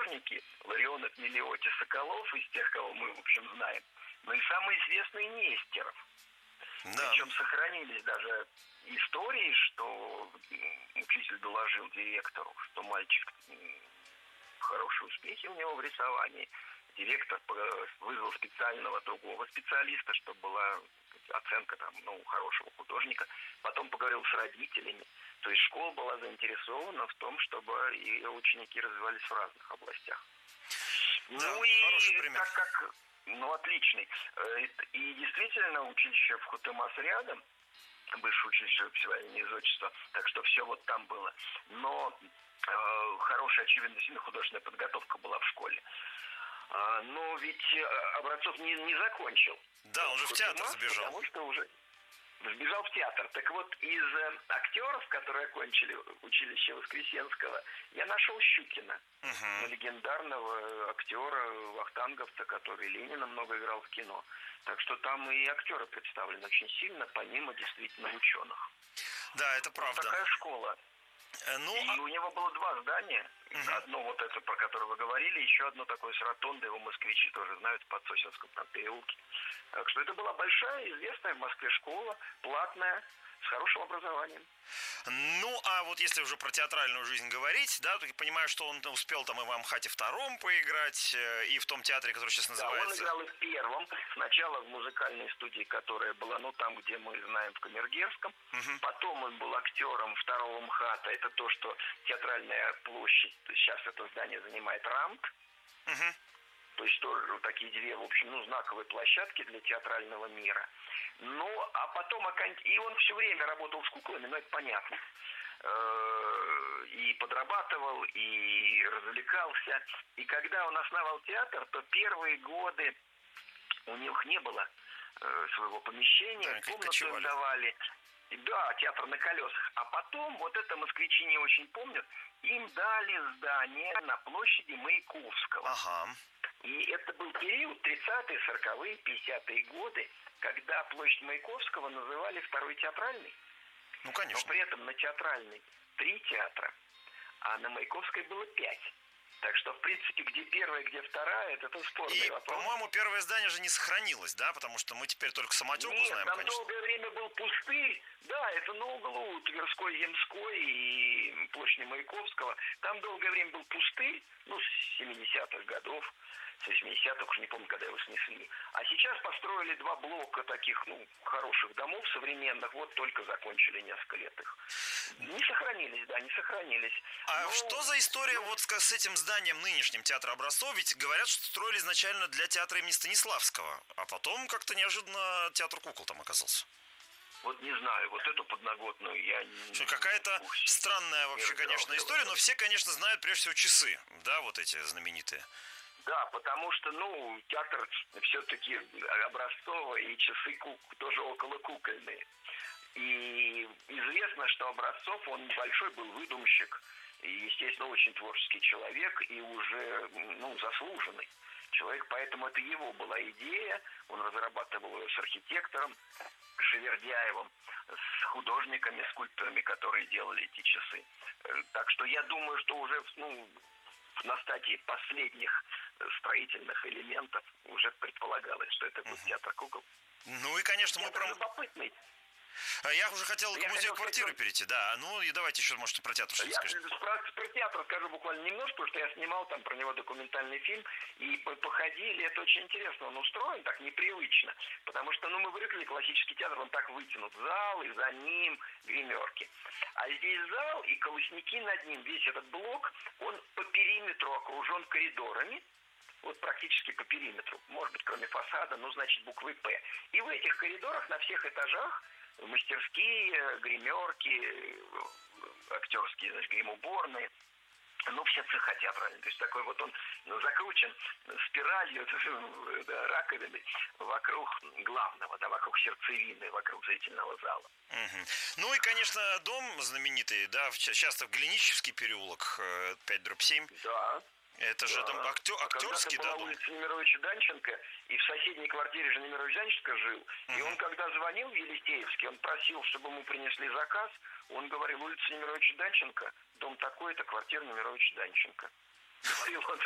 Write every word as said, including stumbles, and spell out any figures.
художники, Ларионов, Мелиотти, Соколов, из тех, кого мы, в общем, знаем, но и самый известный Нестеров. Да. Причем сохранились даже истории, что учитель доложил директору, что мальчик хорошие успехи у него в рисовании. Директор вызвал специального другого специалиста, чтобы была оценка там, ну, хорошего художника. Потом поговорил с родителями. То есть школа была заинтересована в том, чтобы ее ученики развивались в разных областях. Да, ну и хороший пример. так как, ну, отличный. И действительно училище в Хутымас рядом, бывшее училище профессионального изотчества, так что все вот там было. Но э, хорошая, очевидно, действительно художественная подготовка была в школе. А, но ведь Образцов не, не закончил. Да, он же в театр сбежал. Потому что уже сбежал в театр. Так вот, из э, актеров, которые окончили училище Воскресенского, я нашел Щукина, uh-huh. легендарного актера, вахтанговца, который Ленина много играл в кино. Так что там и актеры представлены очень сильно, помимо действительно ученых. Да, это правда. Вот такая школа. Ну, и а... у него было два здания. Угу. Одно вот это, про которое вы говорили, еще одно такое с ротондой, его москвичи тоже знают, в Подсосинском там переулке. Так что это была большая, известная в Москве школа, платная, с хорошим образованием. Ну, а вот если уже про театральную жизнь говорить, да, то я понимаю, что он успел там и в Амхате втором поиграть, и в том театре, который сейчас называется... Да, он играл и в первом, сначала в музыкальной студии, которая была, ну, там, где мы знаем, в Камергерском. Угу. Потом он был актером второго МХАТа, это то, что театральная площадь, сейчас это здание занимает РАМТ. Угу. То есть тоже такие две, в общем, ну, знаковые площадки для театрального мира. Ну, а потом, и он все время работал с куклами, но это понятно. И подрабатывал, и развлекался. И когда он основал театр, то первые годы у них не было своего помещения, да, комнаты давали. Да, театр на колесах. А потом, вот это москвичи не очень помнят, им дали здание на площади Маяковского. Ага. И это был период тридцатые, сороковые, пятидесятые годы, когда площадь Маяковского называли второй театральной. Ну, конечно. Но при этом на театральной три театра, а на Маяковской было пять. Так что, в принципе, где первая, где вторая, это тоже спорный и, вопрос. по-моему, первое здание же не сохранилось, да? Потому что мы теперь только самотеку Нет, знаем, там конечно. долгое время был пустырь. Да, это на углу Тверской, Ямской и площади Маяковского. Там долгое время был пустырь, ну, с семидесятых годов, с восьмидесятых, уж не помню, когда его снесли. А сейчас построили два блока таких, ну, хороших домов современных. Вот только закончили несколько лет их. Не сохранились, да, не сохранились. А Но... что за история вот с этим зданием нынешним театра Образцов? Ведь говорят, что строили изначально для театра имени Станиславского, а потом как-то неожиданно театр кукол там оказался. Вот не знаю, вот эту подноготную я не... Какая-то странная вообще, конечно, история, но все, конечно, знают прежде всего часы, да, вот эти знаменитые. Да, потому что, ну, театр все-таки Образцова и часы кук... тоже около кукольные. И известно, что Образцов, он большой был выдумщик, и, естественно, очень творческий человек и уже, ну, заслуженный человек, поэтому это его была идея, он разрабатывал ее с архитектором Шевердяевым, с художниками, скульпторами, которые делали эти часы. Так что я думаю, что уже, ну, на стадии последних строительных элементов уже предполагалось, что это будет театр кукол. Ну и, конечно, мы... Про... любопытный. Я уже хотел я к музею квартиры сказать... перейти, да. Ну и давайте еще, может, про театр что-то скажем. Про, про театр скажу буквально немножко, потому что я снимал там про него документальный фильм, и походили, это очень интересно, он устроен так непривычно, потому что, ну, мы привыкли, классический театр, он так вытянут, зал, и за ним гримерки. А здесь зал и колосники над ним, весь этот блок, он по периметру окружен коридорами, вот практически по периметру, может быть, кроме фасада, ну, значит, буквы «П». И в этих коридорах на всех этажах мастерские, гримерки, актерские, значит, гримуборные, ну, все цеха театральные. То есть такой вот он закручен спиралью, да, раковины вокруг главного, да, вокруг сердцевины, вокруг зрительного зала. Угу. Ну и, конечно, дом знаменитый, да, часто в Голенищевский переулок, пять дробь семь. Да. Это же да. там актер, актерский, а да, дом? Улица Немировича Данченко, и в соседней квартире же Немирович Данченко жил. Uh-huh. И он, когда звонил в Елисеевский, он просил, чтобы ему принесли заказ. Он говорил: улица Немировича Данченко, дом такой-то, квартира Немировича Данченко. Говорил он